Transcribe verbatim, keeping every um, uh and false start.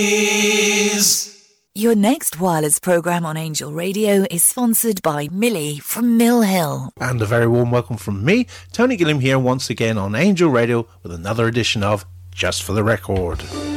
Your next wireless programme on Angel Radio is sponsored by Millie from Mill Hill. And a very warm welcome from me, Tony Gilliam, here once again on Angel Radio with another edition of Just for the Record.